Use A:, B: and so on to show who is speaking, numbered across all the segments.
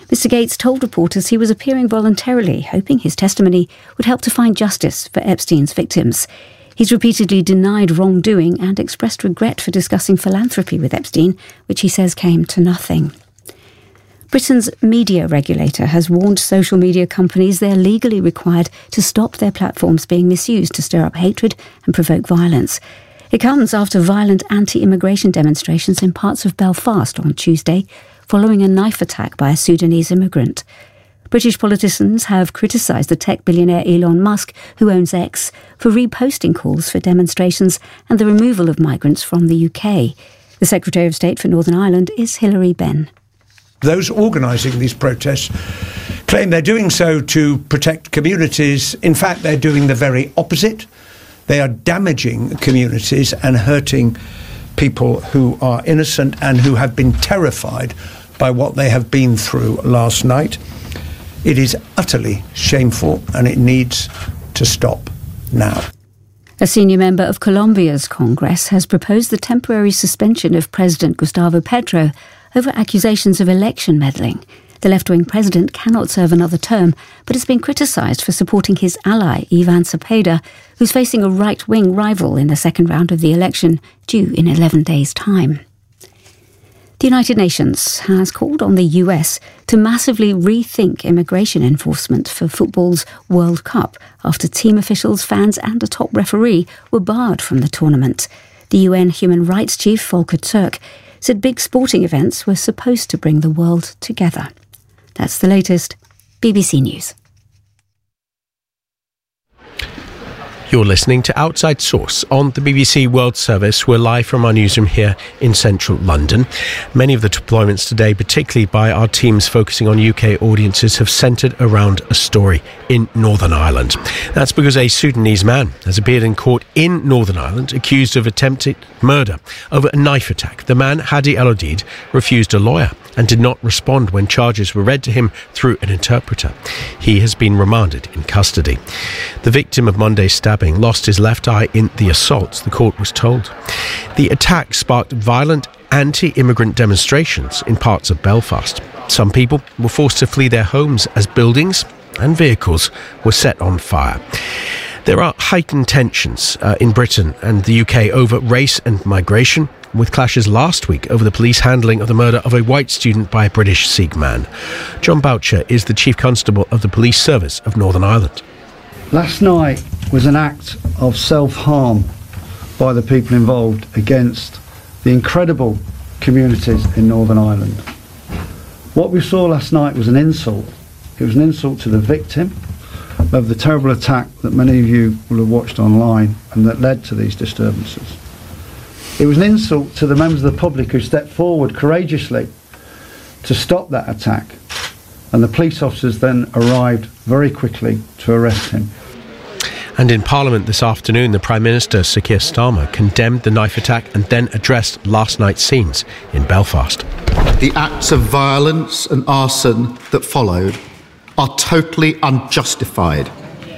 A: Mr. Gates told reporters he was appearing voluntarily, hoping his testimony would help to find justice for Epstein's victims. He's repeatedly denied wrongdoing and expressed regret for discussing philanthropy with Epstein, which he says came to nothing. Britain's media regulator has warned social media companies they're legally required to stop their platforms being misused to stir up hatred and provoke violence. It comes after violent anti-immigration demonstrations in parts of Belfast on Tuesday, following a knife attack by a Sudanese immigrant. British politicians have criticised the tech billionaire Elon Musk, who owns X, for reposting calls for demonstrations and the removal of migrants from the UK. The Secretary of State for Northern Ireland is Hilary Benn.
B: Those organising these protests claim they're doing so to protect communities. In fact, they're doing the very opposite. They are damaging communities and hurting people who are innocent and who have been terrified by what they have been through last night. It is utterly shameful and it needs to stop now.
A: A senior member of Colombia's Congress has proposed the temporary suspension of President Gustavo Petro over accusations of election meddling. The left-wing president cannot serve another term, but has been criticised for supporting his ally, Ivan Cepeda, who's facing a right-wing rival in the second round of the election, due in 11 days' time. The United Nations has called on the US to massively rethink immigration enforcement for football's World Cup after team officials, fans and a top referee were barred from the tournament. The UN Human Rights Chief, Volker Turk, said big sporting events were supposed to bring the world together. That's the latest. BBC News.
C: You're listening to Outside Source on the BBC World Service. We're live from our newsroom here in central London. Many of the deployments today, particularly by our teams focusing on UK audiences, have centred around a story in Northern Ireland. That's because a Sudanese man has appeared in court in Northern Ireland accused of attempted murder over a knife attack. The man, Hadi El-Odid, refused a lawyer and did not respond when charges were read to him through an interpreter. He has been remanded in custody. The victim of Monday's stabbing lost his left eye in the assault, the court was told. The attack sparked violent anti-immigrant demonstrations in parts of Belfast. Some people were forced to flee their homes as buildings and vehicles were set on fire. There are heightened tensions in Britain and the UK over race and migration, with clashes last week over the police handling of the murder of a white student by a British Sikh man. John Boucher is the Chief Constable of the Police Service of Northern Ireland.
D: Last night was an act of self-harm by the people involved against the incredible communities in Northern Ireland. What we saw last night was an insult. It was an insult to the victim of the terrible attack that many of you will have watched online and that led to these disturbances. It was an insult to the members of the public who stepped forward courageously to stop that attack, and the police officers then arrived very quickly to arrest him.
C: And in Parliament this afternoon, the Prime Minister, Sir Keir Starmer, condemned the knife attack and then addressed last night's scenes in Belfast.
E: The acts of violence and arson that followed are totally unjustified.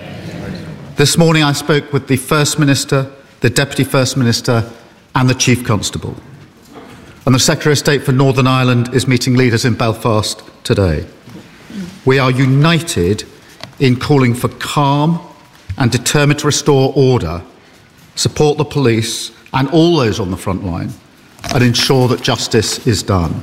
E: This morning I spoke with the First Minister, the Deputy First Minister and the Chief Constable. And the Secretary of State for Northern Ireland is meeting leaders in Belfast today. We are united in calling for calm and determined to restore order, support the police and all those on the front line, and ensure that justice is done.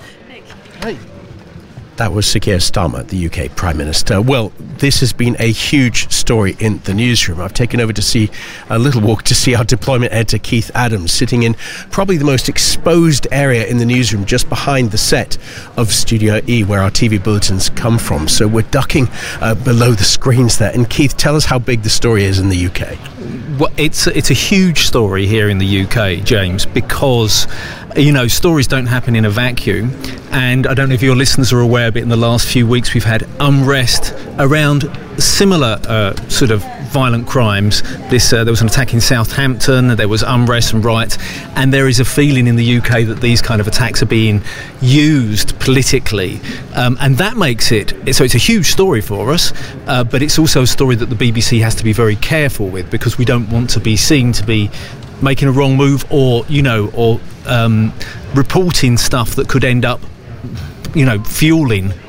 C: That was Sir Keir Starmer, the UK Prime Minister. Well, this has been a huge story in the newsroom. I've taken over to see a little walk to see our deployment editor, Keith Adams, sitting in probably the most exposed area in the newsroom, just behind the set of Studio E, where our TV bulletins come from. So we're ducking below the screens there. And Keith, tell us how big the story is in the UK.
F: Well, it's a huge story here in the UK, James, because stories don't happen in a vacuum. And I don't know if your listeners are aware, but in the last few weeks we've had unrest around similar sort of violent crimes. There was an attack in Southampton, there was unrest and riots, and there is a feeling in the UK that these kind of attacks are being used politically, and that makes it so it's a huge story for us, but it's also a story that the BBC has to be very careful with, because we don't want to be seen to be making a wrong move or reporting stuff that could end up fueling